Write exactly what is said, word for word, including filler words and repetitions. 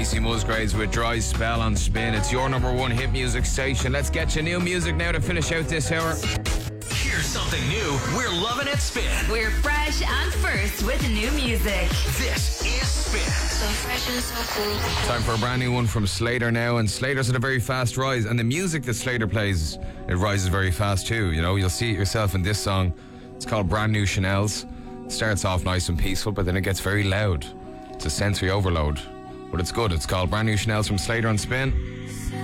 Casey Musgraves with Dry Spell on Spin. It's your number one hit music station. Let's get you new music now to finish out this hour. Here's something new. We're loving it, Spin. We're fresh and first with new music. This is Spin. So fresh and so cool. Time for a brand new one from Slater now, and Slater's at a very fast rise, and the music that Slater plays, it rises very fast too. You know, you'll see it yourself in this song. It's called Brand New Chanels. It starts off nice and peaceful, but then it gets very loud. It's a sensory overload, but it's good. It's called Brand New Chanels from Slater on Spin.